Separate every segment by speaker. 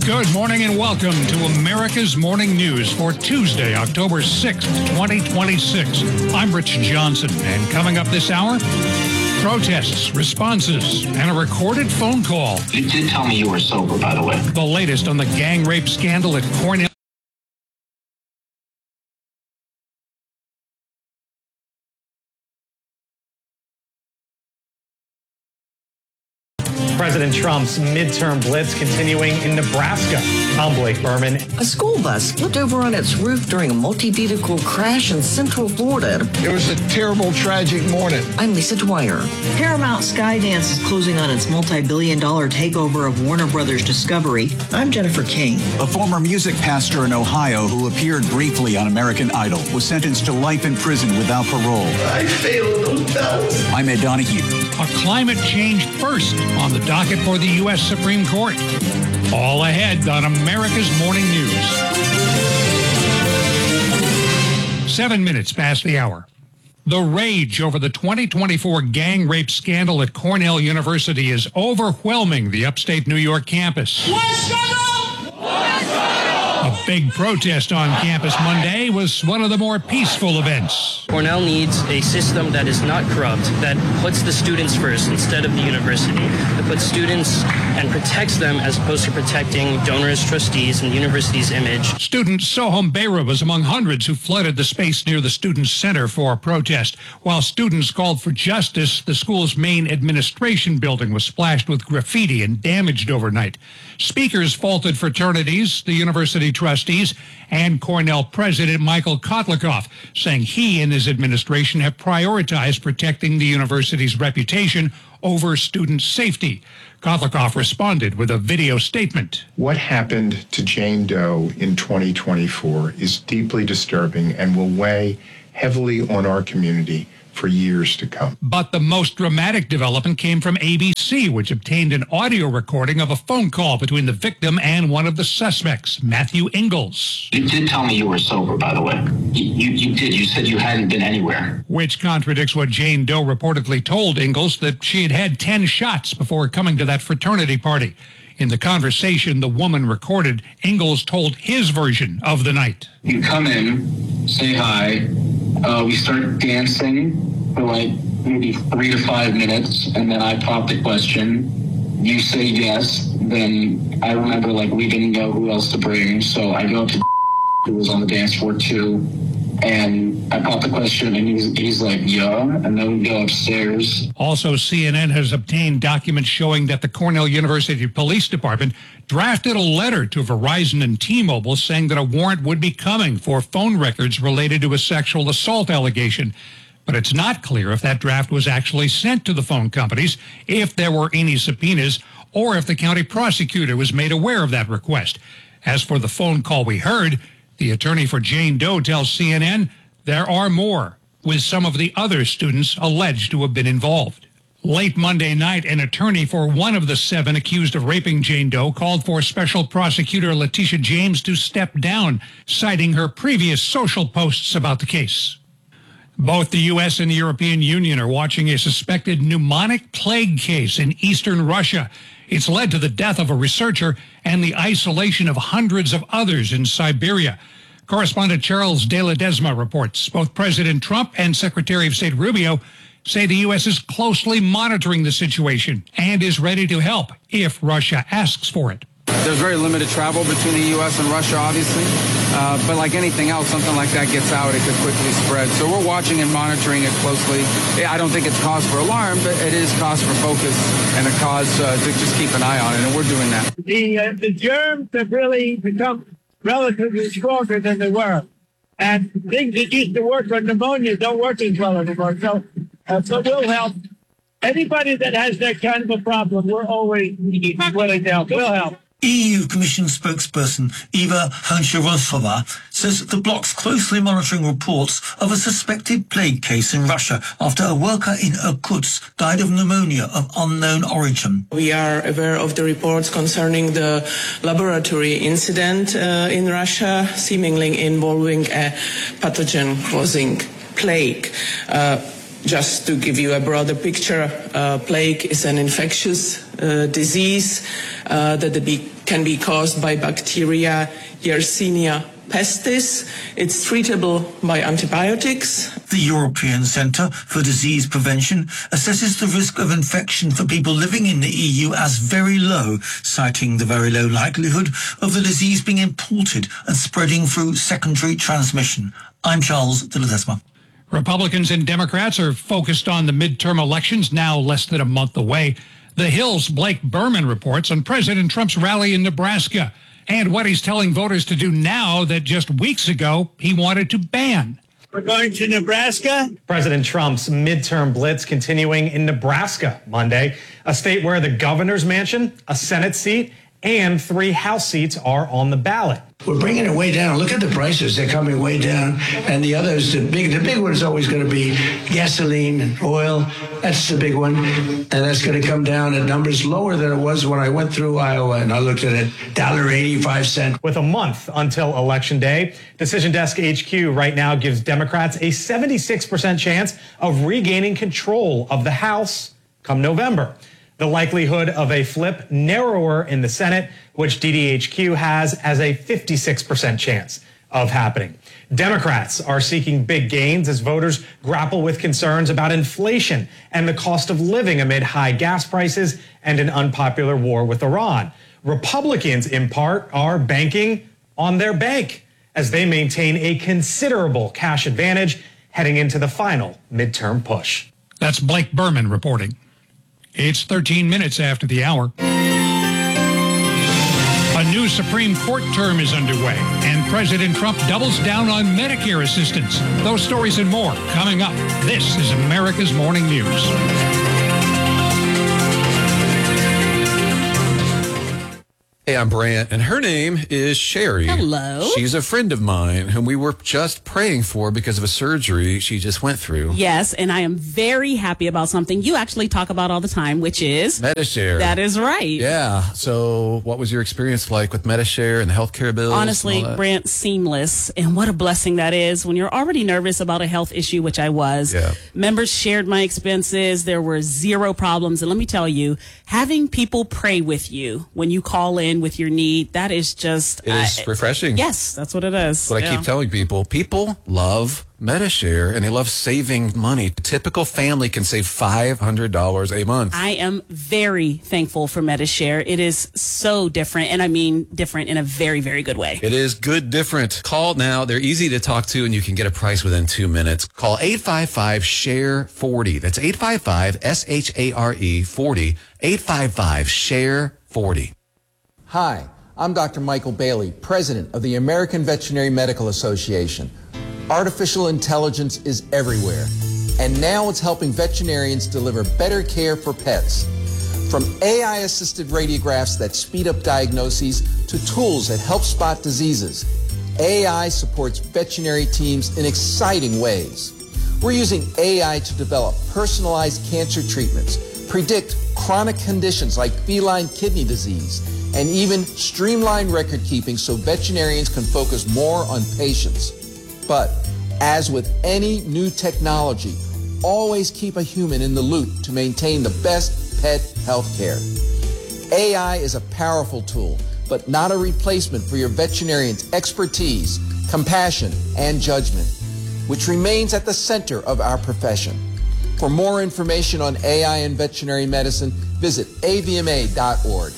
Speaker 1: Good morning and welcome to America's Morning News for Tuesday, October 6th, 2026. I'm Rich Johnson, and coming up this hour, protests, responses, and a recorded phone call.
Speaker 2: You did tell me you were sober, by the way.
Speaker 1: The latest on the gang rape scandal at Cornell.
Speaker 3: President Trump's midterm blitz continuing in Nebraska. I'm Blake Berman.
Speaker 4: A school bus flipped over on its roof during a multi-vehicle crash in Central Florida.
Speaker 5: It was a terrible, tragic morning.
Speaker 4: I'm Lisa Dwyer.
Speaker 6: Paramount Skydance is closing on its multi-billion-dollar takeover of Warner Brothers Discovery. I'm Jennifer King.
Speaker 7: A former music pastor in Ohio who appeared briefly on American Idol was sentenced to life in prison without parole.
Speaker 5: I failed those bells. I'm
Speaker 7: Ed Donahue.
Speaker 1: A climate change first on the docket for the U.S. Supreme Court. All ahead on America's Morning News. 7 minutes past the hour. The rage over the 2024 gang rape scandal at Cornell University is overwhelming the upstate New York campus. A big protest on campus Monday was one of the more peaceful events.
Speaker 8: Cornell needs a system that is not corrupt, that puts the students first instead of the university, that puts students and protects them as opposed to protecting donors, trustees, and the university's image.
Speaker 1: Student Soham Behra was among hundreds who flooded the space near the Student Center for a protest. While students called for justice, the school's main administration building was splashed with graffiti and damaged overnight. Speakers faulted fraternities, the university trustees, and Cornell President Michael Kotlikoff, saying he and his administration have prioritized protecting the university's reputation over student safety. Kotlikoff responded with a video statement.
Speaker 9: What happened to Jane Doe in 2024 is deeply disturbing and will weigh heavily on our community for years to come.
Speaker 1: But the most dramatic development came from ABC, which obtained an audio recording of a phone call between the victim and one of the suspects, Matthew Ingalls.
Speaker 2: You did tell me you were sober, by the way. You did. You said you hadn't been anywhere.
Speaker 1: Which contradicts what Jane Doe reportedly told Ingalls, that she had had 10 shots before coming to that fraternity party. In the conversation the woman recorded, Ingalls told his version of the night.
Speaker 2: You come in, say hi, we start dancing for like maybe 3 to 5 minutes, and then I pop the question. You say yes, then I remember like we didn't know who else to bring, so I go up to who was on the dance floor too, and I pop the question, and he's like, yeah, and then we go upstairs.
Speaker 1: Also, CNN has obtained documents showing that the Cornell University Police Department drafted a letter to Verizon and T-Mobile saying that a warrant would be coming for phone records related to a sexual assault allegation. But it's not clear if that draft was actually sent to the phone companies, if there were any subpoenas, or if the county prosecutor was made aware of that request. As for the phone call we heard, the attorney for Jane Doe tells CNN there are more, with some of the other students alleged to have been involved. Late Monday night, an attorney for one of the 7 accused of raping Jane Doe called for Special Prosecutor Letitia James to step down, citing her previous social posts about the case. Both the U.S. and the European Union are watching a suspected pneumonic plague case in eastern Russia. It's led to the death of a researcher and the isolation of hundreds of others in Siberia. Correspondent Charles De Ledesma reports both President Trump and Secretary of State Rubio say the U.S. is closely monitoring the situation and is ready to help if Russia asks for it.
Speaker 10: There's very limited travel between the U.S. and Russia, obviously. But like anything else, something like that gets out, it could quickly spread. So we're watching and monitoring it closely. I don't think it's cause for alarm, but it is cause for focus and a cause to just keep an eye on it, and we're doing that.
Speaker 11: The germs have really become relatively stronger than they were. And things that used to work on pneumonia don't work as well anymore. So we'll help. Anybody that has that kind of a problem, we're always willing to help. We'll help.
Speaker 12: EU Commission spokesperson Eva Honcharova says the bloc's closely monitoring reports of a suspected plague case in Russia after a worker in Irkutsk died of pneumonia of unknown origin.
Speaker 13: We are aware of the reports concerning the laboratory incident in Russia, seemingly involving a pathogen causing plague. Just to give you a broader picture, plague is an infectious disease that can be caused by bacteria Yersinia pestis. It's treatable by antibiotics.
Speaker 12: The European Centre for Disease Prevention assesses the risk of infection for people living in the EU as very low, citing the very low likelihood of the disease being imported and spreading through secondary transmission. I'm Charles de Ledesma.
Speaker 1: Republicans and Democrats are focused on the midterm elections, now less than a month away. The Hill's Blake Berman reports on President Trump's rally in Nebraska and what he's telling voters to do now that just weeks ago he wanted to ban.
Speaker 11: We're going to Nebraska.
Speaker 3: President Trump's midterm blitz continuing in Nebraska Monday, a state where the governor's mansion, a Senate seat, and 3 House seats are on the ballot.
Speaker 14: We're bringing it way down. Look at the prices. They're coming way down. And the others, the big one is always going to be gasoline and oil. That's the big one. And that's going to come down at numbers lower than it was when I went through Iowa and I looked at it, $1.85.
Speaker 3: With a month until Election Day, Decision Desk HQ right now gives Democrats a 76% chance of regaining control of the House come November. The likelihood of a flip narrower in the Senate, which DDHQ has as a 56% chance of happening. Democrats are seeking big gains as voters grapple with concerns about inflation and the cost of living amid high gas prices and an unpopular war with Iran. Republicans, in part, are banking on their bank as they maintain a considerable cash advantage heading into the final midterm push.
Speaker 1: That's Blake Berman reporting. It's 13 minutes after the hour. A new Supreme Court term is underway, and President Trump doubles down on Medicare assistance. Those stories and more coming up. This is America's Morning News.
Speaker 15: Hey, I'm Brant, and her name is Sherry.
Speaker 16: Hello.
Speaker 15: She's a friend of mine whom we were just praying for because of a surgery she just went through.
Speaker 16: Yes, and I am very happy about something you actually talk about all the time, which is
Speaker 15: Medi-Share.
Speaker 16: That is right.
Speaker 15: Yeah. So what was your experience like with Medi-Share and the healthcare bills?
Speaker 16: Honestly, Brant, seamless. And what a blessing that is when you're already nervous about a health issue, which I was.
Speaker 15: Yeah.
Speaker 16: Members shared my expenses. There were 0 problems. And let me tell you, having people pray with you when you call in with your need, that is just...
Speaker 15: It is refreshing.
Speaker 16: Yes, that's what it is.
Speaker 15: But I keep telling people love Medi-Share and they love saving money. A typical family can save $500 a month.
Speaker 16: I am very thankful for Medi-Share. It is so different, and I mean different in a very, very good way.
Speaker 15: It is good different. Call now. They're easy to talk to, and you can get a price within 2 minutes. Call 855-SHARE-40. That's 855-SHARE-40. 855-SHARE-40.
Speaker 17: Hi, I'm Dr. Michael Bailey, President of the American Veterinary Medical Association. Artificial intelligence is everywhere, and now it's helping veterinarians deliver better care for pets. From AI-assisted radiographs that speed up diagnoses to tools that help spot diseases, AI supports veterinary teams in exciting ways. We're using AI to develop personalized cancer treatments, predict chronic conditions like feline kidney disease, and even streamline record keeping so veterinarians can focus more on patients. But as with any new technology, always keep a human in the loop to maintain the best pet health care. AI is a powerful tool, but not a replacement for your veterinarian's expertise, compassion, and judgment, which remains at the center of our profession. For more information on AI and veterinary medicine, visit avma.org.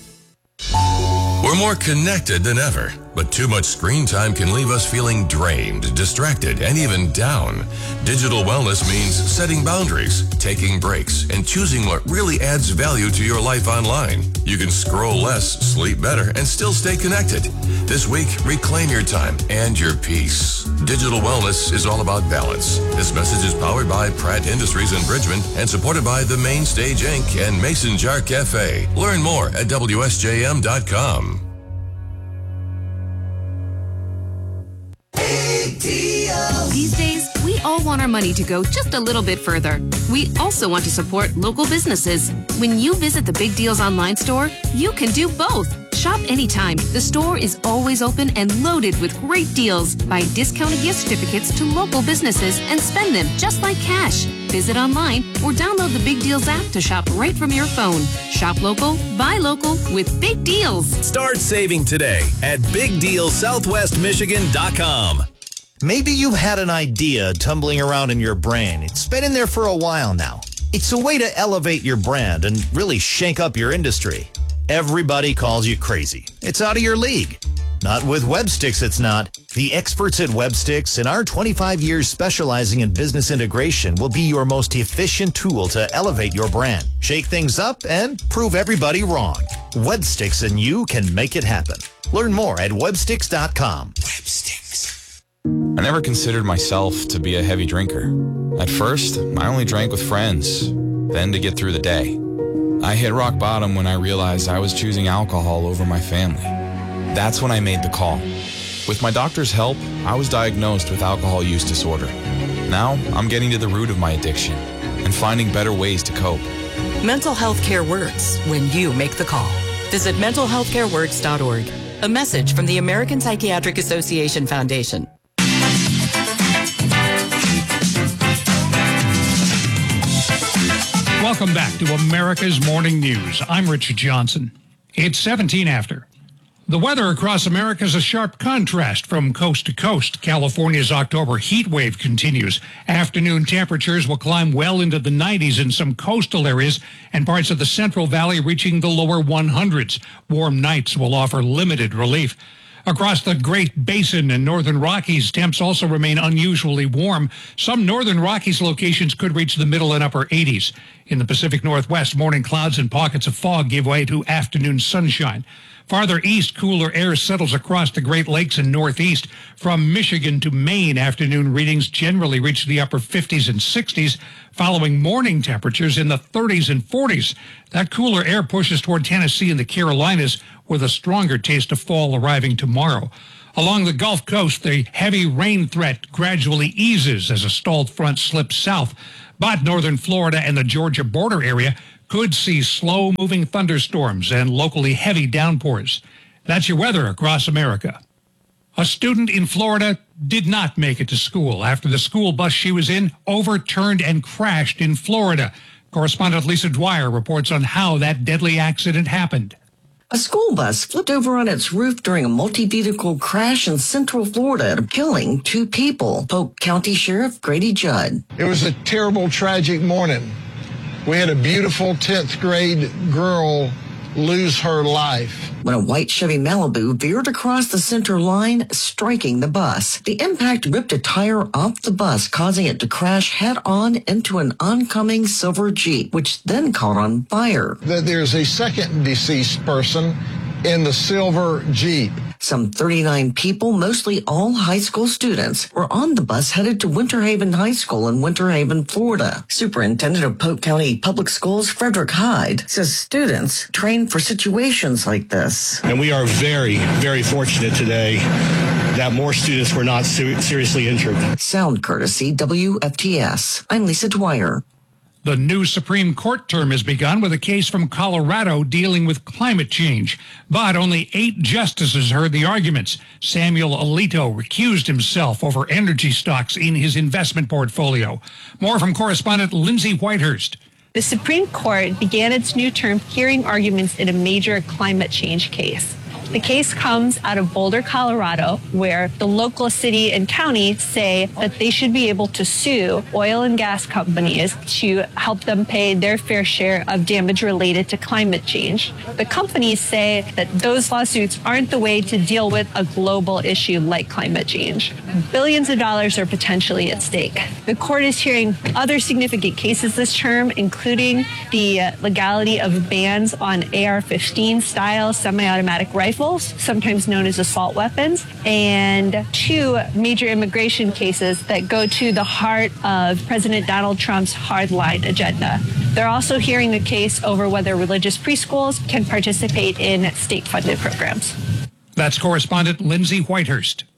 Speaker 18: We're more connected than ever, but too much screen time can leave us feeling drained, distracted, and even down. Digital wellness means setting boundaries, taking breaks, and choosing what really adds value to your life online. You can scroll less, sleep better, and still stay connected. This week, reclaim your time and your peace. Digital wellness is all about balance. This message is powered by Pratt Industries in Bridgman and supported by The Main Stage Inc. and Mason Jar Cafe. Learn more at WSJM.com.
Speaker 19: These days, we all want our money to go just a little bit further. We also want to support local businesses. When you visit the Big Deals online store, you can do both. Shop anytime. The store is always open and loaded with great deals. Buy discounted gift certificates to local businesses and spend them just like cash. Visit online or download the Big Deals app to shop right from your phone. Shop local, buy local with big deals.
Speaker 20: Start saving today at BigDealSouthwestMichigan.com.
Speaker 21: Maybe you've had an idea tumbling around in your brain. It's been in there for a while now. It's a way to elevate your brand and really shake up your industry. Everybody calls you crazy. It's out of your league. Not with WebSticks, it's not. The experts at WebSticks and our 25 years specializing in business integration will be your most efficient tool to elevate your brand, shake things up, and prove everybody wrong. WebSticks and you can make it happen. Learn more at websticks.com.
Speaker 22: I never considered myself to be a heavy drinker. At first, I only drank with friends, then to get through the day. I hit rock bottom when I realized I was choosing alcohol over my family. That's when I made the call. With my doctor's help, I was diagnosed with alcohol use disorder. Now, I'm getting to the root of my addiction and finding better ways to cope.
Speaker 23: Mental health care works when you make the call. Visit mentalhealthcareworks.org. A message from the American Psychiatric Association Foundation.
Speaker 1: Welcome back to America's Morning News. I'm Richard Johnson. It's 17 after. The weather across America is a sharp contrast from coast to coast. California's October heat wave continues. Afternoon temperatures will climb well into the 90s in some coastal areas and parts of the Central Valley reaching the lower 100s. Warm nights will offer limited relief. Across the Great Basin and Northern Rockies, temps also remain unusually warm. Some Northern Rockies locations could reach the middle and upper 80s. In the Pacific Northwest, morning clouds and pockets of fog give way to afternoon sunshine. Farther east, cooler air settles across the Great Lakes and Northeast. From Michigan to Maine, afternoon readings generally reach the upper 50s and 60s, following morning temperatures in the 30s and 40s. That cooler air pushes toward Tennessee and the Carolinas, with a stronger taste of fall arriving tomorrow. Along the Gulf Coast, the heavy rain threat gradually eases as a stalled front slips south. But northern Florida and the Georgia border area could see slow-moving thunderstorms and locally heavy downpours. That's your weather across America. A student in Florida did not make it to school after the school bus she was in overturned and crashed in Florida. Correspondent Lisa Dwyer reports on how that deadly accident happened.
Speaker 4: A school bus flipped over on its roof during a multi-vehicle crash in Central Florida, killing 2 people. Polk County Sheriff Grady Judd.
Speaker 5: It was a terrible, tragic morning. We had a beautiful 10th grade girl lose her life
Speaker 4: when a white Chevy Malibu veered across the center line, striking the bus. The impact ripped a tire off the bus, causing it to crash head-on into an oncoming silver Jeep, which then caught on fire.
Speaker 5: There's a second deceased person in the silver Jeep.
Speaker 4: Some 39 people, mostly all high school students, were on the bus headed to Winter Haven High School in Winter Haven, Florida. Superintendent of Polk County Public Schools, Frederick Hyde, says students train for situations like this.
Speaker 24: And we are very, very fortunate today that more students were not seriously injured.
Speaker 4: Sound courtesy WFTS. I'm Lisa Dwyer.
Speaker 1: The new Supreme Court term has begun with a case from Colorado dealing with climate change. But only 8 justices heard the arguments. Samuel Alito recused himself over energy stocks in his investment portfolio. More from correspondent Lindsay Whitehurst.
Speaker 25: The Supreme Court began its new term hearing arguments in a major climate change case. The case comes out of Boulder, Colorado, where the local city and county say that they should be able to sue oil and gas companies to help them pay their fair share of damage related to climate change. The companies say that those lawsuits aren't the way to deal with a global issue like climate change. Billions of dollars are potentially at stake. The court is hearing other significant cases this term, including the legality of bans on AR-15 style semi-automatic rifles, sometimes known as assault weapons, and 2 major immigration cases that go to the heart of President Donald Trump's hardline agenda. They're also hearing the case over whether religious preschools can participate in state-funded programs.
Speaker 1: That's correspondent Lindsay Whitehurst.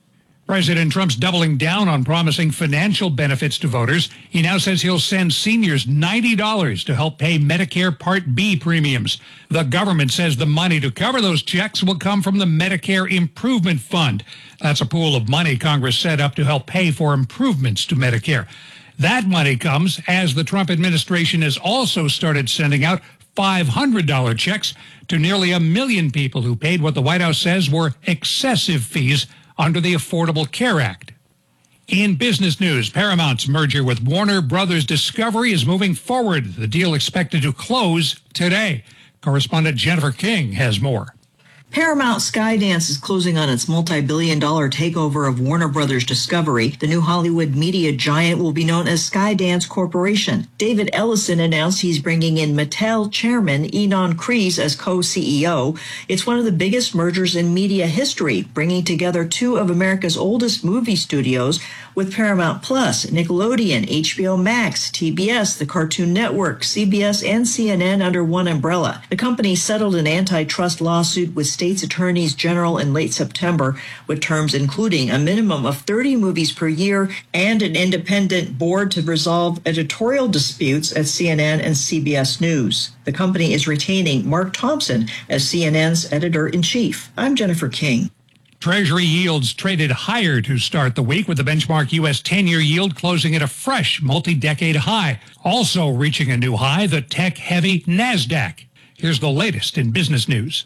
Speaker 1: President Trump's doubling down on promising financial benefits to voters. He now says he'll send seniors $90 to help pay Medicare Part B premiums. The government says the money to cover those checks will come from the Medicare Improvement Fund. That's a pool of money Congress set up to help pay for improvements to Medicare. That money comes as the Trump administration has also started sending out $500 checks to nearly 1 million people who paid what the White House says were excessive fees under the Affordable Care Act. In business news, Paramount's merger with Warner Brothers Discovery is moving forward. The deal expected to close today. Correspondent Jennifer King has more.
Speaker 2: Paramount Skydance is closing on its multi-billion-dollar takeover of Warner Brothers Discovery. The new Hollywood media giant will be known as Skydance Corporation. David Ellison announced he's bringing in Mattel chairman Ynon Kreiz as co-CEO. It's one of the biggest mergers in media history, bringing together two of America's oldest movie studios with Paramount Plus, Nickelodeon, HBO Max, TBS, the Cartoon Network, CBS, and CNN under one umbrella. The company settled an antitrust lawsuit with state's attorneys general in late September, with terms including a minimum of 30 movies per year and an independent board to resolve editorial disputes at CNN and CBS News. The company is retaining Mark Thompson as CNN's editor-in-chief. I'm Jennifer King.
Speaker 1: Treasury yields traded higher to start the week, with the benchmark U.S. 10-year yield closing at a fresh multi-decade high. Also reaching a new high, the tech-heavy NASDAQ. Here's the latest in business news.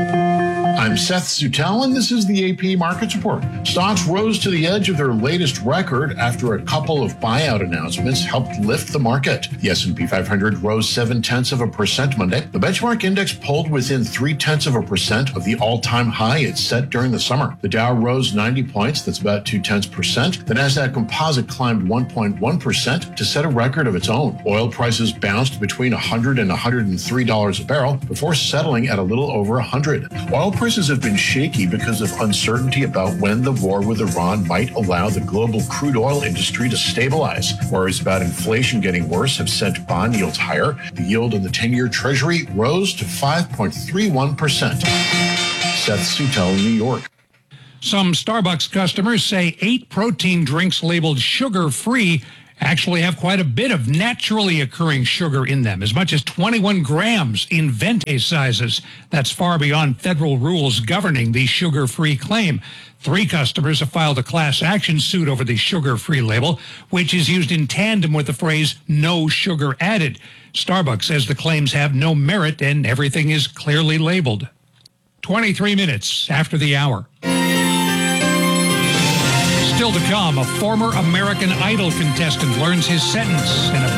Speaker 6: I'm Seth Sutel, and this is the AP Markets Report. Stocks rose to the edge of their latest record after a couple of buyout announcements helped lift the market. The S&P 500 rose 0.7% Monday. The benchmark index pulled within 0.3% of the all-time high it set during the summer. The Dow rose 90 points, that's about 0.2%. The Nasdaq Composite climbed 1.1% to set a record of its own. Oil prices bounced between $100 and $103 a barrel before settling at a little over $100. Oil prices have been shaky because of uncertainty about when the war with Iran might allow the global crude oil industry to stabilize. Worries about inflation getting worse have sent bond yields higher. The yield on the 10-year Treasury rose to 5.31%. Seth Sutel, New York.
Speaker 1: Some Starbucks customers say 8 protein drinks labeled sugar-free actually have quite a bit of naturally occurring sugar in them, as much as 21 grams in Venti sizes. That's far beyond federal rules governing the sugar-free claim. 3 customers have filed a class action suit over the sugar-free label, which is used in tandem with the phrase "no sugar added." Starbucks says the claims have no merit and everything is clearly labeled. 23 minutes after the hour. Still to come, a former American Idol contestant learns his sentence in a